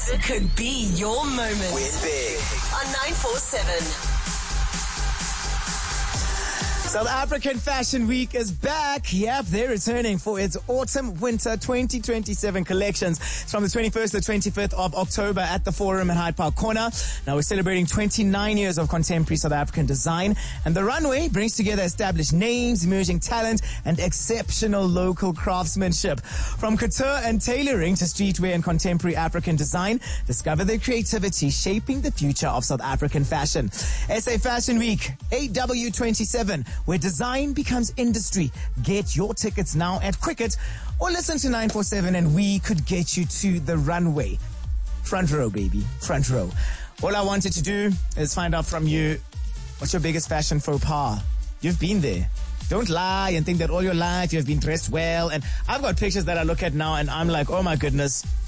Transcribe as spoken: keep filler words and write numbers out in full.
This could be your moment. Win big on nine four seven. South African Fashion Week is back. Yep, they're returning for its Autumn-Winter twenty twenty-seven collections. It's from the twenty-first to the twenty-fifth of October at the Forum in Hyde Park Corner. Now we're celebrating twenty-nine years of contemporary South African design, and the runway brings together established names, emerging talent, and exceptional local craftsmanship. From couture and tailoring to streetwear and contemporary African design, discover their creativity shaping the future of South African fashion. S A Fashion Week, A W twenty-seven. Where design becomes industry. Get your tickets now at Quicket or listen to nine four seven and we could get you to the runway. Front row, baby. Front row. All I wanted to do is find out from you, what's your biggest fashion faux pas? You've been there. Don't lie and think that all your life you've been dressed well. And I've got pictures that I look at now and I'm like, oh my goodness,